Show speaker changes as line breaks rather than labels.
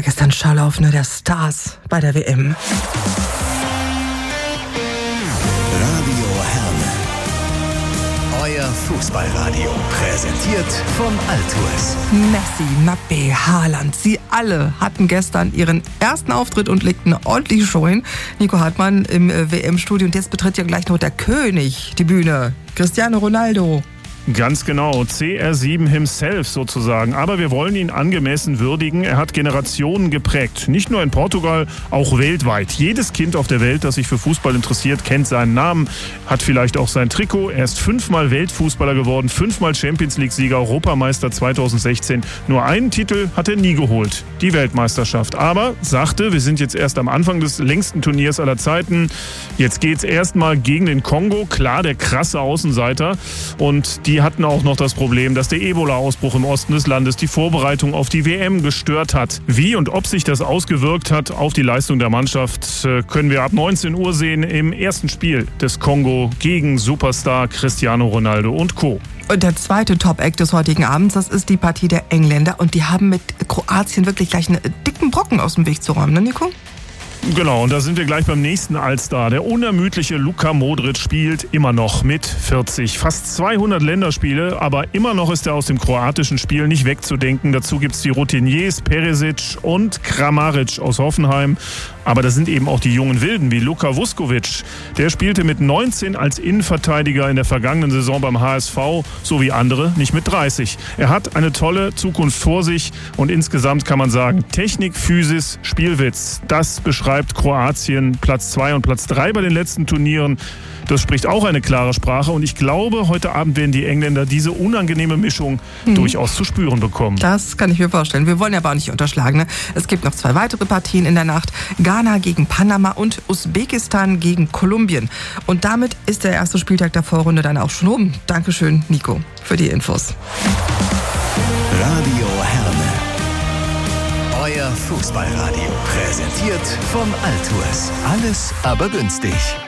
gestern Schaulauf der Stars bei der WM.
Radio Herne. Euer Fußballradio. Präsentiert von Altours.
Messi, Mbappé, Haaland, sie alle hatten gestern ihren ersten Auftritt und legten eine ordentliche Show hin. Nico Hartmann im WM-Studio. Und jetzt betritt ja gleich noch der König die Bühne. Cristiano Ronaldo.
Ganz genau, CR7 himself sozusagen. Aber wir wollen ihn angemessen würdigen. Er hat Generationen geprägt. Nicht nur in Portugal, auch weltweit. Jedes Kind auf der Welt, das sich für Fußball interessiert, kennt seinen Namen, hat vielleicht auch sein Trikot. Er ist 5-mal Weltfußballer geworden, 5-mal Champions-League-Sieger, Europameister 2016. Nur einen Titel hat er nie geholt, die Weltmeisterschaft. Aber sagte, wir sind jetzt erst am Anfang des längsten Turniers aller Zeiten. Jetzt geht's erstmal gegen den Kongo. Klar, der krasse Außenseiter. Und die hatten auch noch das Problem, dass der Ebola-Ausbruch im Osten des Landes die Vorbereitung auf die WM gestört hat. Wie und ob sich das ausgewirkt hat auf die Leistung der Mannschaft, können wir ab 19 Uhr sehen im ersten Spiel des Kongo gegen Superstar Cristiano Ronaldo und Co.
Und der zweite Top-Act des heutigen Abends, das ist die Partie der Engländer. Und die haben mit Kroatien wirklich gleich einen dicken Brocken aus dem Weg zu räumen, ne Nico?
Genau, und da sind wir gleich beim nächsten Allstar. Der unermüdliche Luka Modric spielt immer noch mit 40. Fast 200 Länderspiele, aber immer noch ist er aus dem kroatischen Spiel nicht wegzudenken. Dazu gibt's die Routiniers Perisic und Kramaric aus Hoffenheim. Aber das sind eben auch die jungen Wilden wie Luka Vuskovic. Der spielte mit 19 als Innenverteidiger in der vergangenen Saison beim HSV, so wie andere nicht mit 30. Er hat eine tolle Zukunft vor sich und insgesamt kann man sagen, Technik, Physis, Spielwitz, das beschreibt Kroatien Platz 2 und Platz 3 bei den letzten Turnieren. Das spricht auch eine klare Sprache und ich glaube, heute Abend werden die Engländer diese unangenehme Mischung durchaus zu spüren bekommen.
Das kann ich mir vorstellen. Wir wollen aber auch nicht unterschlagen. Ne? Es gibt noch 2 weitere Partien in der Nacht. Ghana gegen Panama und Usbekistan gegen Kolumbien. Und damit ist der erste Spieltag der Vorrunde dann auch schon um. Dankeschön, Nico, für die Infos.
Radio Herne. Euer Fußballradio. Präsentiert von Altours. Alles aber günstig.